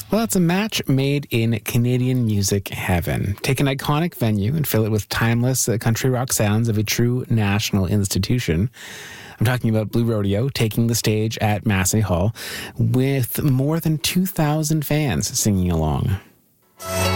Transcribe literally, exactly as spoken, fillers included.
Well, it's a match made in Canadian music heaven. Take an iconic venue and fill it with timeless uh, country rock sounds of a true national institution. I'm talking about Blue Rodeo taking the stage at Massey Hall with more than two thousand fans singing along.